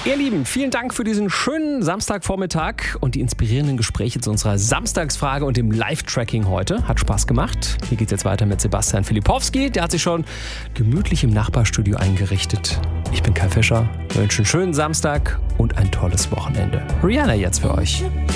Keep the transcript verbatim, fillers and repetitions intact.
Ihr Lieben, vielen Dank für diesen schönen Samstagvormittag und die inspirierenden Gespräche zu unserer Samstagsfrage und dem Live-Tracking heute. Hat Spaß gemacht. Hier geht's jetzt weiter mit Sebastian Filipowski. Der hat sich schon gemütlich im Nachbarstudio eingerichtet. Ich bin Kai Fischer. Wir wünschen einen schönen Samstag und ein tolles Wochenende. Rihanna jetzt für euch.